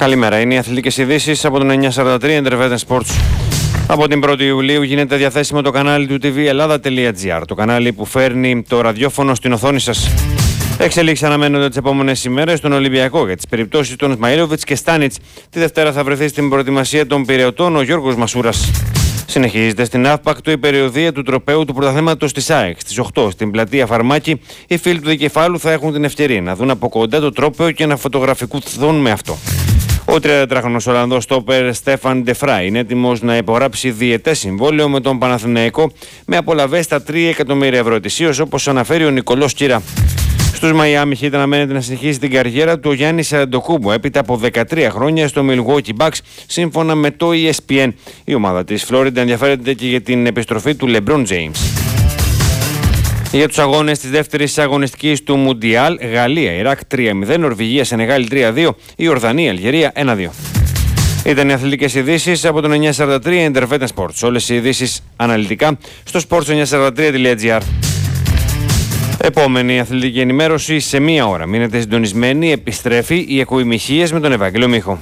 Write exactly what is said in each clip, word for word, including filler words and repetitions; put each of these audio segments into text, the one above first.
Καλημέρα, είναι οι αθλητικές ειδήσεις από τον εννιακόσια σαράντα τρία Intervetan Sports. Από την πρώτη Ιουλίου γίνεται διαθέσιμο το κανάλι του τι βι Ελλάδα τελεία τζι άρ, το κανάλι που φέρνει το ραδιόφωνο στην οθόνη σας. Εξελίξεις αναμένονται τις επόμενες ημέρες στον Ολυμπιακό για τις περιπτώσεις των Ισμαήλοβιτς και Στάνιτς. Τη Δευτέρα θα βρεθεί στην προετοιμασία των Πειραιωτών ο Γιώργος Μασούρας. Συνεχίζεται στην Αύπακτο η περιοδία του τροπαίου του πρωταθλήματος της ΑΕΚ. Στις οκτώ στην πλατεία Φαρμάκη, οι φίλοι του Δικεφάλου θα έχουν την ευκαιρία να δουν από κοντά το τρόπαιο και να φωτογραφικουθούν με αυτό. Ο τριαντατετράχρονος Ολλανδός στόπερ Στέφαν Ντεφράι είναι έτοιμος να υπογράψει διετές συμβόλαιο με τον Παναθηναϊκό με απολαβές στα τρία εκατομμύρια ευρώ ετησίως, όπως αναφέρει ο Νικολός Κύρα. Στους Μαϊάμι Heat αναμένεται να συνεχίσει την καριέρα του ο Γιάννης Αντετοκούνμπο έπειτα από δεκατρία χρόνια στο Milwaukee Bucks, σύμφωνα με το ι ες πι εν. Η ομάδα της Φλόριντα ενδιαφέρεται και για την επιστροφή του LeBron James. Για τους αγώνες της δεύτερης αγωνιστικής του Μουντιάλ, Γαλλία, Ιράκ τρία μηδέν, Νορβηγία, Σενεγάλη τρία δύο, Ιορδανία, Αλγερία ένα δύο. Ήταν οι αθλητικές ειδήσεις από τον εννιακόσια σαράντα τρία Intervetan Sports. Όλες οι ειδήσεις αναλυτικά στο sports εννιακόσια σαράντα τρία τελεία τζι άρ. Επόμενη αθλητική ενημέρωση σε μία ώρα. Μείνετε συντονισμένοι, επιστρέφει η Εκοημυχίες με τον Ευάγγελο Μίχο.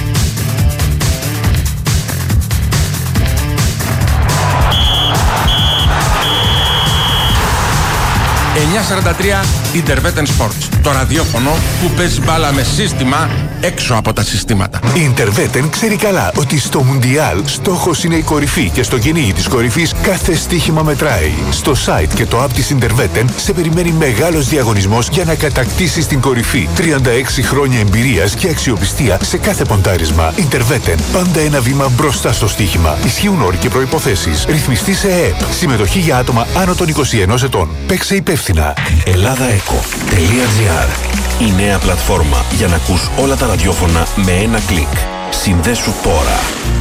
εννιακόσια σαράντα τρία Intervetan Sports. Το ραδιόφωνο που παίζει μπάλα με σύστημα έξω από τα συστήματα. Η Intervetan ξέρει καλά ότι στο Μουντιάλ στόχος είναι η κορυφή και στο κυνήγι της κορυφής κάθε στοίχημα μετράει. Στο site και το app της Intervetan σε περιμένει μεγάλος διαγωνισμός για να κατακτήσεις την κορυφή. τριάντα έξι χρόνια εμπειρίας και αξιοπιστία σε κάθε ποντάρισμα. Intervetan, πάντα ένα βήμα μπροστά στο στοίχημα. Ισχύουν όροι και προϋποθέσεις. Ρυθμιστή σε ΕΕΠ. Συμμετοχή για άτομα άνω των είκοσι ενός ετών. Παίξε υπεύθυνα. ελλάδαεκο τελεία τζι άρ. Η νέα πλατφόρμα για να ακούς όλα τα ραδιόφωνα με ένα κλικ. Συνδέσου τώρα.